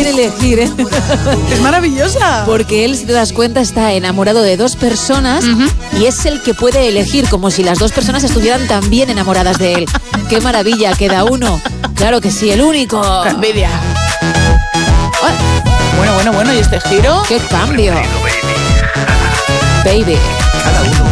elegir, ¿eh? Es maravillosa. Porque él, si te das cuenta, está enamorado de 2 personas y es el que puede elegir, como si las 2 personas estuvieran también enamoradas de él. ¡Qué maravilla! Queda uno. Claro que sí, el único. ¡Qué envidia! Bueno, ¿y este giro? ¡Qué cambio! Baby. Cada uno